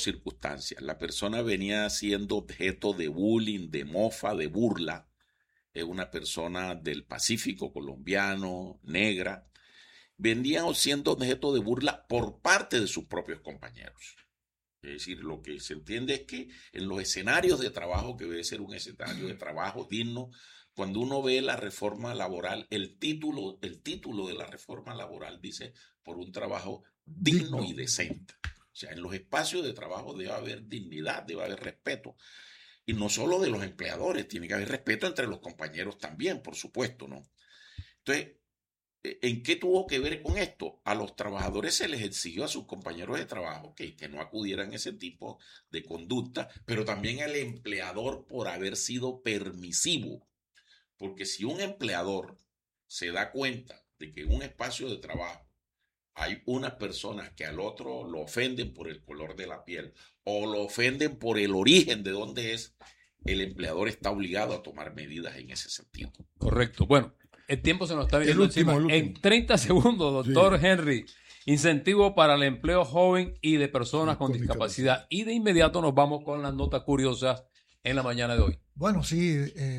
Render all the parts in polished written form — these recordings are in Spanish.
circunstancias. La persona venía siendo objeto de bullying, de mofa, de burla. Es una persona del Pacífico colombiano, negra. Venían siendo objeto de burla por parte de sus propios compañeros. Es decir, lo que se entiende es que en los escenarios de trabajo, que debe ser un escenario de trabajo digno, cuando uno ve la reforma laboral, el título de la reforma laboral dice por un trabajo digno y decente. O sea, en los espacios de trabajo debe haber dignidad, debe haber respeto. Y no solo de los empleadores, tiene que haber respeto entre los compañeros también, por supuesto, ¿no? Entonces, ¿en qué tuvo que ver con esto? A los trabajadores se les exigió a sus compañeros de trabajo que no acudieran a ese tipo de conducta, pero también al empleador por haber sido permisivo. Porque si un empleador se da cuenta de que en un espacio de trabajo hay unas personas que al otro lo ofenden por el color de la piel o lo ofenden por el origen de dónde es, el empleador está obligado a tomar medidas en ese sentido. Correcto. Bueno, el tiempo se nos está viniendo encima. En 30 segundos, doctor Henry, incentivo para el empleo joven y de personas con discapacidad. Y de inmediato nos vamos con las notas curiosas en la mañana de hoy. Bueno, sí,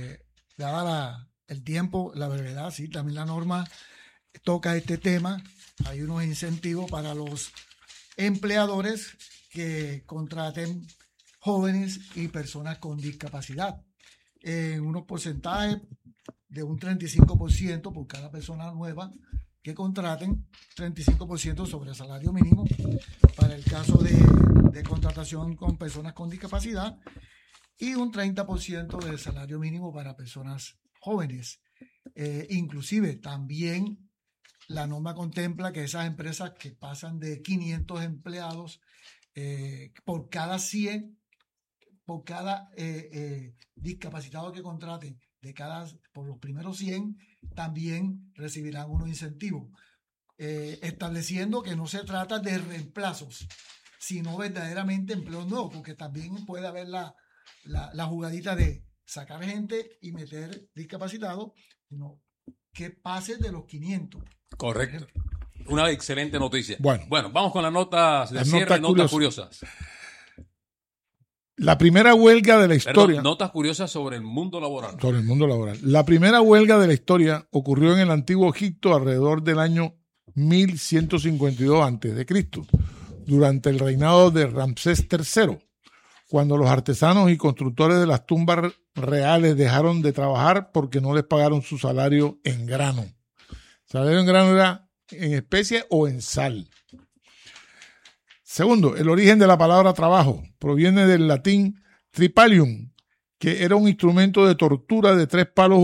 dada el tiempo, la brevedad, sí, también la norma toca este tema. Hay unos incentivos para los empleadores que contraten jóvenes y personas con discapacidad. Unos porcentajes de un 35% por cada persona nueva que contraten, 35% sobre el salario mínimo para el caso de contratación con personas con discapacidad y un 30% del salario mínimo para personas jóvenes. Inclusive también la norma contempla que esas empresas que pasan de 500 empleados por cada discapacitado que contraten, por los primeros 100, también recibirán unos incentivos, estableciendo que no se trata de reemplazos, sino verdaderamente empleos nuevos, porque también puede haber la jugadita de sacar gente y meter discapacitados, sino que pase de los 500. Correcto. Una excelente noticia. Bueno, vamos con las notas de cierre, notas curiosas. La primera huelga de la historia. Notas curiosas sobre el mundo laboral. Sobre el mundo laboral. La primera huelga de la historia ocurrió en el antiguo Egipto alrededor del año 1152 a.C., durante el reinado de Ramsés III, cuando los artesanos y constructores de las tumbas reales dejaron de trabajar porque no les pagaron su salario en grano. El salario en grano era en especie o en sal. Segundo, el origen de la palabra trabajo proviene del latín tripalium, que era un instrumento de tortura de 3 palos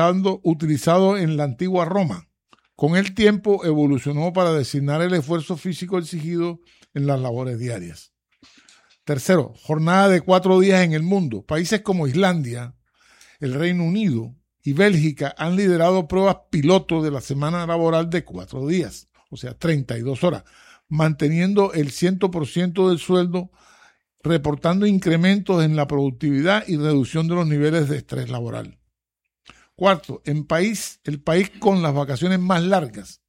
utilizado en la antigua Roma. Con el tiempo evolucionó para designar el esfuerzo físico exigido en las labores diarias. Tercero, jornada de 4 días en el mundo. Países como Islandia, el Reino Unido y Bélgica han liderado pruebas piloto de la semana laboral de 4 días, o sea, 32 horas, manteniendo el 100% del sueldo, reportando incrementos en la productividad y reducción de los niveles de estrés laboral. Cuarto, el país con las vacaciones más largas.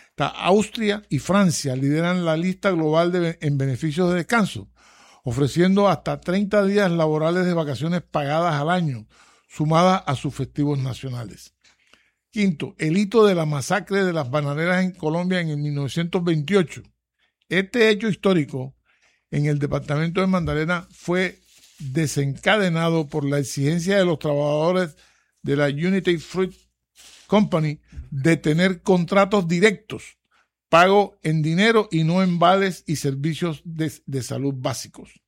Austria y Francia lideran la lista global en beneficios de descanso, ofreciendo hasta 30 días laborales de vacaciones pagadas al año, sumadas a sus festivos nacionales. Quinto, el hito de la masacre de las bananeras en Colombia en el 1928. Este hecho histórico en el departamento de Magdalena fue desencadenado por la exigencia de los trabajadores de la United Fruit Company de tener contratos directos, pago en dinero y no en vales y servicios de salud básicos.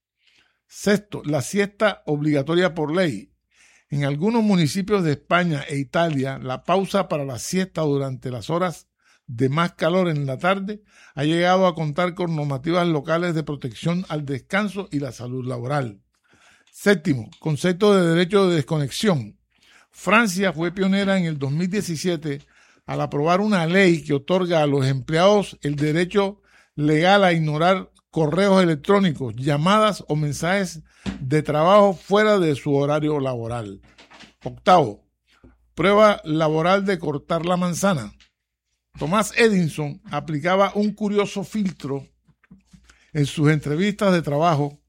Sexto, la siesta obligatoria por ley. En algunos municipios de España e Italia, la pausa para la siesta durante las horas de más calor en la tarde ha llegado a contar con normativas locales de protección al descanso y la salud laboral. Séptimo, concepto de derecho de desconexión. Francia fue pionera en el 2017 al aprobar una ley que otorga a los empleados el derecho legal a ignorar correos electrónicos, llamadas o mensajes de trabajo fuera de su horario laboral. Octavo, prueba laboral de cortar la manzana. Thomas Edison aplicaba un curioso filtro en sus entrevistas de trabajo